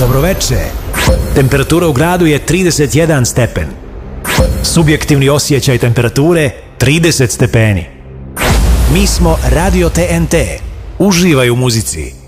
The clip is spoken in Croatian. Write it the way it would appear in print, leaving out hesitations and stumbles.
Dobroveče. Temperatura u gradu je 31 stepen. Subjektivni osjećaj temperature 30 stepeni. Mi smo Radio TNT. Uživaj u muzici.